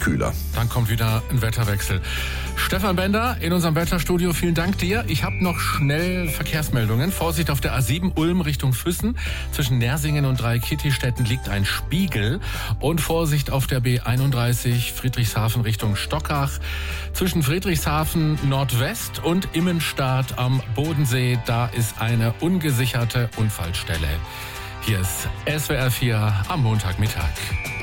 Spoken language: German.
kühler. Dann kommt wieder ein Wetterwechsel. Stefan Bender in unserem Wetterstudio, vielen Dank dir. Ich habe noch schnell Verkehrsmeldungen. Vorsicht auf der A7 Ulm Richtung Füssen. Zwischen Nersingen und Dreikitti-Städten liegt ein Spiegel. Und Vorsicht auf der B31 Friedrichshafen Richtung Stockach. Zwischen Friedrichshafen Nordwest und Immenstadt am Bodensee, da ist eine ungesicherte Unfallstelle. Hier ist SWR 4 am Montagmittag.